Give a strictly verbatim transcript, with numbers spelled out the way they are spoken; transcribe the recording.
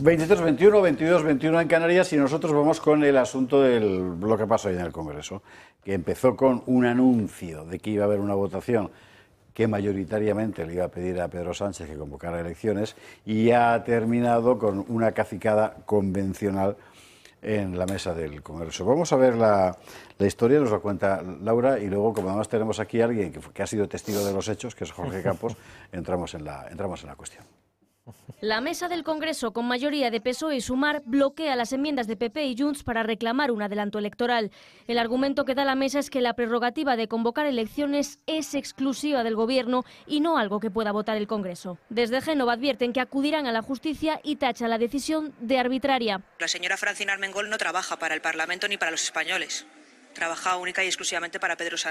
veintitrés veintiuno, veintidós veintiuno en Canarias y nosotros vamos con el asunto de lo que pasó hoy en el Congreso, que empezó con un anuncio de que iba a haber una votación que mayoritariamente le iba a pedir a Pedro Sánchez que convocara elecciones y ya ha terminado con una cacicada convencional en la mesa del Congreso. Vamos a ver la, la historia, nos la cuenta Laura, y luego, como además tenemos aquí a alguien que, que ha sido testigo de los hechos, que es Jorge Campos, entramos en la, entramos en la cuestión. La mesa del Congreso, con mayoría de P S O E y Sumar, bloquea las enmiendas de P P y Junts para reclamar un adelanto electoral. El argumento que da la mesa es que la prerrogativa de convocar elecciones es exclusiva del Gobierno y no algo que pueda votar el Congreso. Desde Génova advierten que acudirán a la justicia y tachan la decisión de arbitraria. La señora Francina Armengol no trabaja para el Parlamento ni para los españoles. Trabaja única y exclusivamente para Pedro Sánchez.